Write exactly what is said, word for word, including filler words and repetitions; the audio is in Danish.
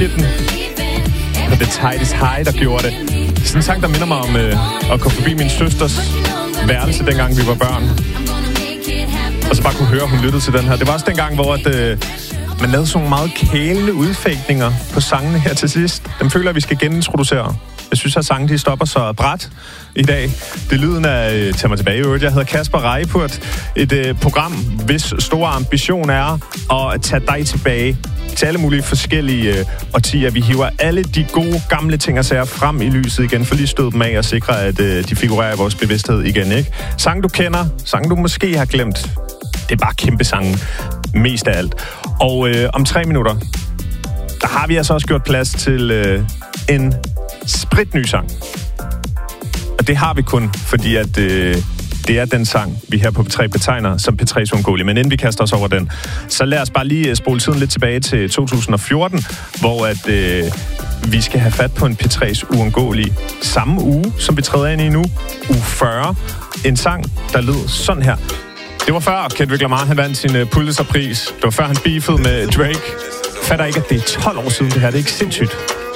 Hitten. Og The Tide is High, der gjorde det. Sådan en sang, der minder mig om øh, at komme forbi min søsters værelse, dengang vi var børn. Og så bare kunne høre, at hun lyttede til den her. Det var også dengang, hvor at, øh, man lavede sådan nogle meget kælende udfægtninger på sangene her til sidst. Dem føler jeg, vi skal genintroducere. Jeg synes, at sangen de stopper så brat i dag. Det er lyden af øh, Tag mig tilbage i øvrigt. Jeg hedder Kasper Reipurt. Et øh, program, hvis store ambition er at tage dig tilbage til alle mulige forskellige øh, årtier. Vi hiver alle de gode, gamle ting og sager frem i lyset igen, for lige støde dem af og sikre, at øh, de figurerer i vores bevidsthed igen, ikke? Sang, du kender. Sang, du måske har glemt. Det er bare kæmpe sange. Mest af alt. Og øh, om tre minutter, der har vi altså også gjort plads til øh, en spritny sang. Og det har vi kun, fordi at øh, det er den sang, vi her på P tre betegner som P tre's uundgåelige. Men inden vi kaster os over den, så lad os bare lige spole tiden lidt tilbage til to tusind og fjorten, hvor at øh, vi skal have fat på en P tre's uundgåelige samme uge, som vi træder ind i nu, uge fyrre. En sang, der lød sådan her. Det var før Kendrick Lamar, han vandt sin uh, Pulitzer-pris. Det var før han beefede med Drake. Fatter ikke, at det er tolv år siden det her. Det er ikke sindssygt.